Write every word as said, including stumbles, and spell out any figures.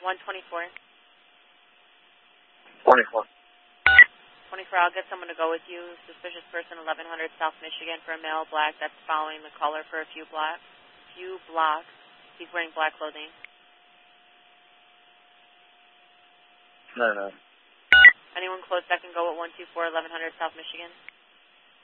one twenty-four. twenty-four. twenty-four, I'll get someone to go with you. Suspicious person, eleven hundred South Michigan for a male black that's following the caller for a few blocks. Few blocks. He's wearing black clothing. No, no. Anyone close that can go at one two four, eleven hundred South Michigan?